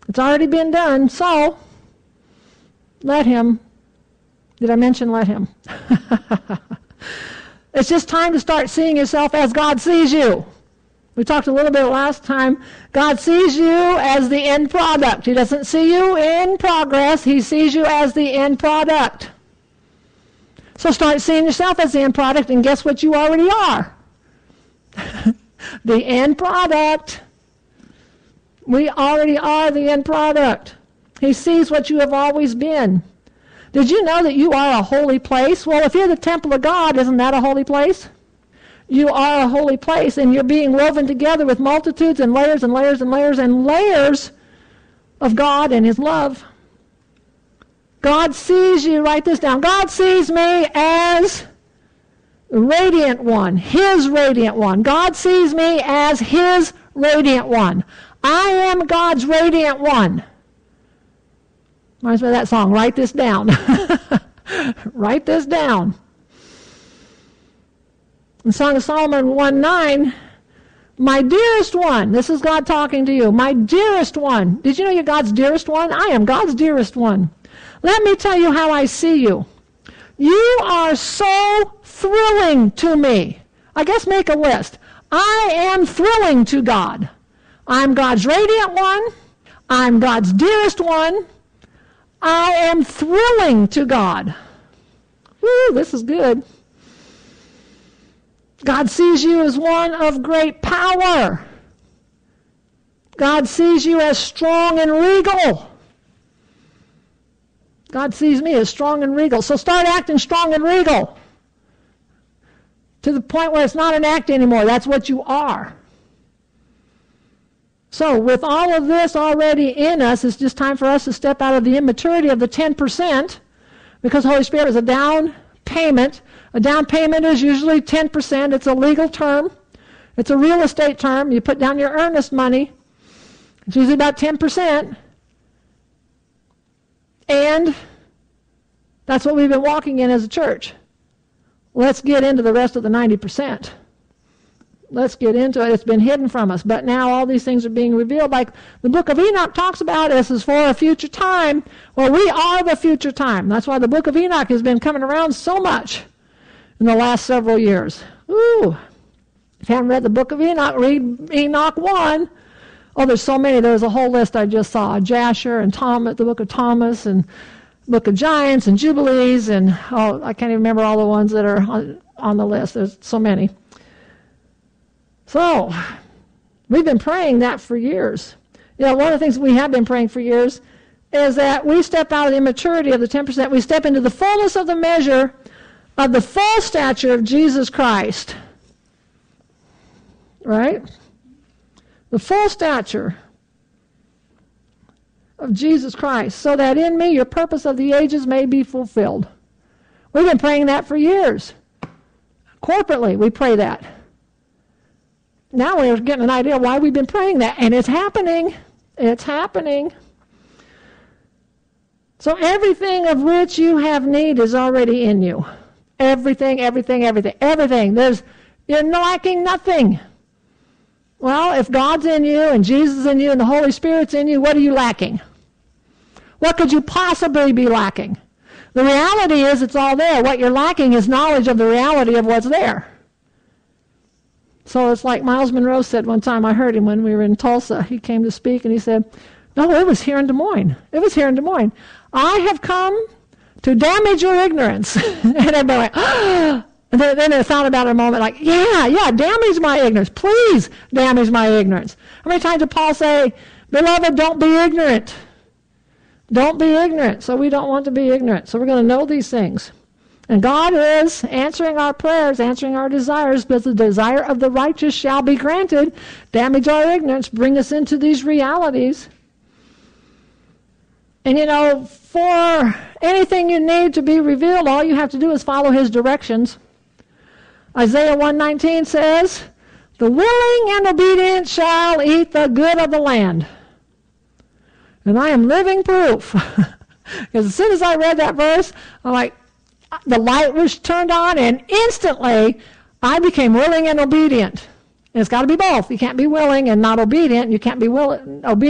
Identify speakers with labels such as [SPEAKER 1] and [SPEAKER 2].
[SPEAKER 1] It's already been done, so let him. Did I mention let him? It's just time to start seeing yourself as God sees you. We talked a little bit last time. God sees you as the end product. He doesn't see you in progress. He sees you as the end product. So start seeing yourself as the end product, and guess what you already are? The end product. We already are the end product. He sees what you have always been. Did you know that you are a holy place? Well, if you're the temple of God, isn't that a holy place? You are a holy place, and you're being woven together with multitudes and layers and layers and layers and layers of God and his love. God sees you. Write this down. God sees me as radiant one, his radiant one. God sees me as his radiant one. I am God's radiant one. Reminds me of that song. Write this down. Write this down. In Song of Solomon 1:9, my dearest one, this is God talking to you, my dearest one. Did you know you're God's dearest one? I am God's dearest one. Let me tell you how I see you. You are so thrilling to me. I guess make a list. I am thrilling to God. I'm God's radiant one. I'm God's dearest one. I am thrilling to God. Woo, this is good. God sees you as one of great power. God sees you as strong and regal. God sees me as strong and regal. So start acting strong and regal. To the point where it's not an act anymore. That's what you are. So with all of this already in us, it's just time for us to step out of the immaturity of the 10%, because the Holy Spirit is a down payment. A down payment is usually 10%. It's a legal term. It's a real estate term. You put down your earnest money. It's usually about 10%. And that's what we've been walking in as a church. Let's get into the rest of the 90%. Let's get into it. It's been hidden from us. But now all these things are being revealed. Like the book of Enoch talks about, this is for a future time. Well, we are the future time. That's why the book of Enoch has been coming around so much in the last several years. Ooh. If you haven't read the book of Enoch, read Enoch 1. Oh, there's so many. There's a whole list I just saw. Jasher and Thomas, the book of Thomas, and book of Giants and Jubilees, and I can't even remember all the ones that are on the list. There's so many. So, we've been praying that for years. You know, one of the things we have been praying for years is that we step out of the immaturity of the 10%. We step into the fullness of the measure of the full stature of Jesus Christ. Right? The full stature of Jesus Christ, so that in me your purpose of the ages may be fulfilled. We've been praying that for years. Corporately, we pray that. Now we're getting an idea why we've been praying that, and it's happening. It's happening. So everything of which you have need is already in you. Everything, everything, everything, everything. You're lacking nothing. Well, if God's in you and Jesus is in you and the Holy Spirit's in you, what are you lacking? What could you possibly be lacking? The reality is it's all there. What you're lacking is knowledge of the reality of what's there. So it's like Miles Monroe said one time. I heard him when we were in Tulsa. He came to speak and he said, no, it was here in Des Moines. It was here in Des Moines. I have come to damage your ignorance. And everybody went, ah! And then they thought about it a moment like, yeah, damage my ignorance. Please damage my ignorance. How many times did Paul say, beloved, don't be ignorant. Don't be ignorant. So we don't want to be ignorant. So we're going to know these things. And God is answering our prayers, answering our desires, because the desire of the righteous shall be granted. Damage our ignorance, bring us into these realities. And you know, for anything you need to be revealed, all you have to do is follow his directions. Isaiah 1:19 says, the willing and obedient shall eat the good of the land. And I am living proof. Because as soon as I read that verse, I'm like, the light was turned on, and instantly I became willing and obedient. And it's got to be both. You can't be willing and not obedient. You can't be obedient